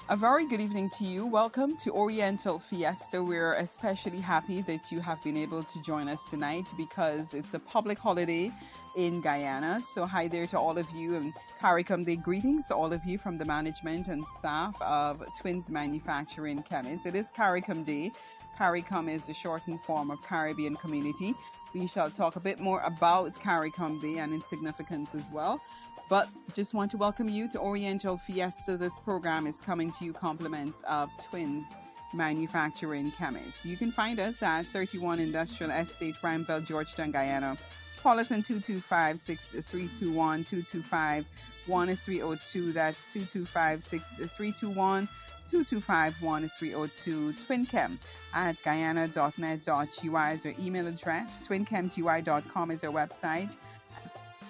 A very good evening to you. Welcome to Oriental Fiesta. We're especially happy that you have been able to join us tonight because it's a public holiday in Guyana. So, hi there to all of you and CARICOM Day greetings to all of you from the management and staff of Twins Manufacturing Chemists. It is CARICOM Day. CARICOM is the shortened form of Caribbean Community. We shall talk a bit more about CARICOM Day and its significance as well. But just want to welcome you to Oriental Fiesta. This program is coming to you compliments of Twins Manufacturing Chemists. You can find us at 31 Industrial Estate, Ramville, Georgetown, Guyana. Call us on 225-6321, 225-1302. That's 225-6321. 225-1302. Twinchem at guyana.net.gy is our email address. Twinchem.gy.com is our website.